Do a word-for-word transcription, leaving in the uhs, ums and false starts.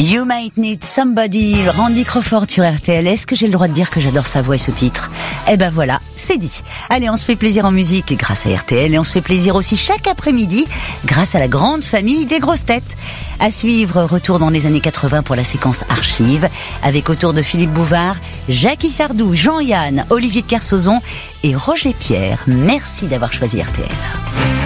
You Might Need Somebody, Randy Crawford sur R T L. Est-ce que j'ai le droit de dire que j'adore sa voix et ce titre? Eh ben voilà, c'est dit. Allez, on se fait plaisir en musique grâce à R T L et on se fait plaisir aussi chaque après-midi grâce à la grande famille des grosses têtes. À suivre, retour dans les années quatre-vingts pour la séquence archive avec autour de Philippe Bouvard, Jackie Sardou, Jean-Yann, Olivier de Kersauzon et Roger Pierre. Merci d'avoir choisi R T L.